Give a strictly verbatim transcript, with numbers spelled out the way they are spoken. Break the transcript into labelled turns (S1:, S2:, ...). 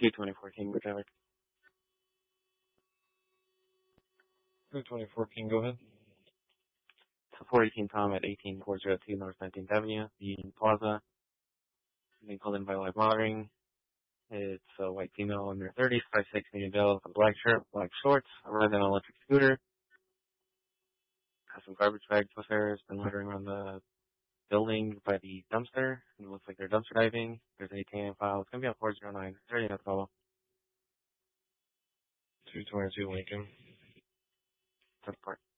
S1: two twenty-four King, whichever.
S2: two twenty-four King, go ahead.
S1: So four eighteen Tom at eighteen four oh two North nineteenth Avenue, the Union Plaza. Being called in by live monitoring. It's a white female in her thirties, five six, medium build, a black shirt, black shorts, a red and electric scooter. Has some garbage bags with her. Has been loitering around the building by the dumpster. It looks like they're dumpster diving. There's an A T M file. It's going to be on four oh nine. thirty minutes follow.
S2: two twenty-two Lincoln.
S1: That's part.